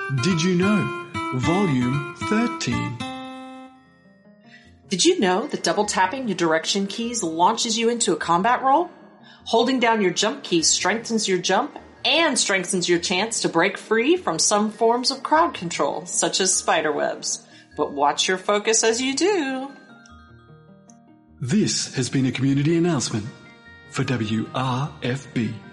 Did you know? Volume 13. Did you know that double tapping your direction keys launches you into a combat roll? Holding down your jump key strengthens your jump and strengthens your chance to break free from some forms of crowd control, such as spiderwebs. But watch your focus as you do. This has been a community announcement for WRFB.